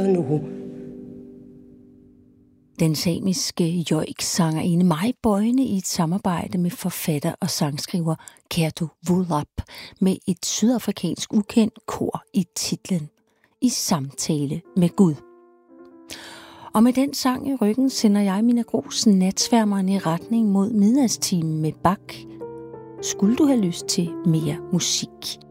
nu. Den samiske joik-sangerinde Mai Boine i et samarbejde med forfatter og sangskriver Kertu Vuolap med et sydafrikansk ukendt kor i titlen I samtale med Gud. Og med den sang i ryggen sender jeg Mina Gros natsværmeren i retning mod midnatstimen med Bach. Skulle du have lyst til mere musik?